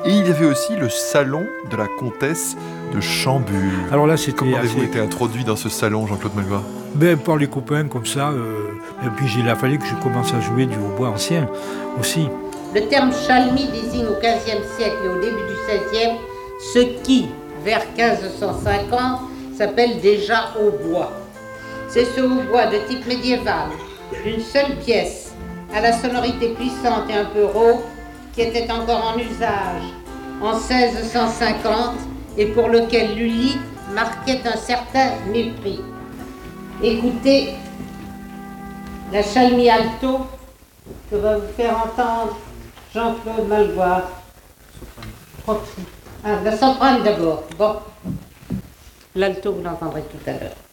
Et il y avait aussi le salon de la comtesse de Chambure. Alors là, c'était Comment avez-vous assez... été introduit dans ce salon, Jean-Claude Malgoire? Par les copains, comme ça. Et puis il a fallu que je commence à jouer du hautbois ancien aussi. Le terme chalmi désigne au XVe siècle et au début du XVIe ce qui, vers 1550, s'appelle déjà hautbois. C'est ce hautbois de type médiéval, d'une seule pièce, à la sonorité puissante et un peu rauque, qui était encore en usage en 1650 et pour lequel Lully marquait un certain mépris. Écoutez la chalmi alto que va vous faire entendre Jean-Claude Malgoire. La soprane d'abord. Bon, l'alto vous l'entendrez tout à l'heure.